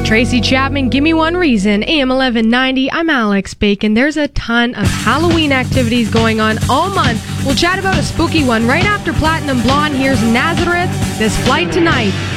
Tracy Chapman, Give Me One Reason, AM 1190. I'm Alex Bacon. There's a ton of Halloween activities going on all month. We'll chat about a spooky one right after Platinum Blonde. Here's Nazareth, This Flight Tonight.